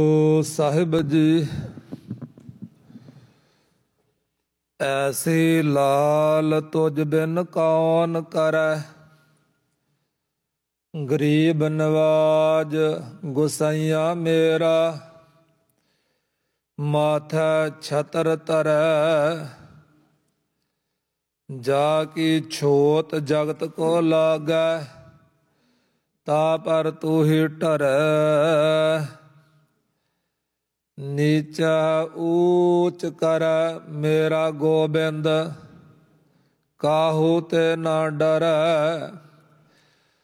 ਸਾਹਿਬ ਜੀ ਐਸੀ ਲਾਲ ਤੁਝ ਬਿਨ ਕੌਣ ਕਰੈ, ਗਰੀਬ ਨਵਾਜ ਗੁਸਾਈਆ ਮੇਰਾ, ਮਾਥੈ ਛਤਰ ਧਰੈ, ਜਾ ਕੀ ਛੋਤ ਜਗਤ ਕੋ ਲਾਗੈ, ਤਾ ਪਰ ਤੂ ਹੀ ਟਰੈ। ਨੀਚਾ ਊਚ ਕਰੈ ਮੇਰਾ ਗੋਬਿੰਦ, ਕਾਹੂ ਤੇ ਨਾ ਡਰੈ।